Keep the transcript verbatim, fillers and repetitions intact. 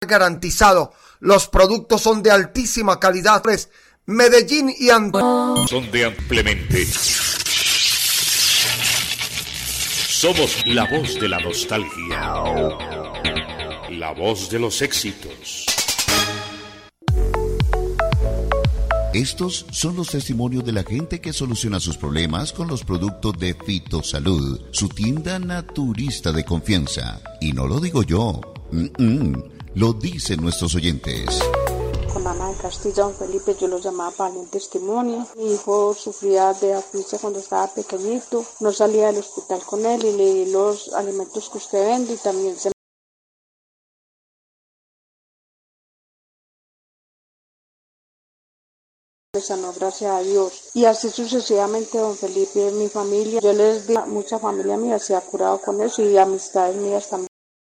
garantizado. Los productos son de altísima calidad. Medellín y Antioquia son de ampliamente. Somos la voz de la nostalgia, la voz de los éxitos. Estos son los testimonios de la gente que soluciona sus problemas con los productos de Fitosalud, su tienda naturista de confianza. Y no lo digo yo, Mm-mm. lo dicen nuestros oyentes. Con Ana de Castilla, don Felipe, yo lo llamaba para un testimonio. Mi hijo sufría de aficia cuando estaba pequeñito, no salía del hospital con él y le di los alimentos que usted vende y también se sanó, gracias a Dios. Y así sucesivamente, don Felipe, mi familia, yo les di, mucha familia mía se ha curado con eso y amistades mías también.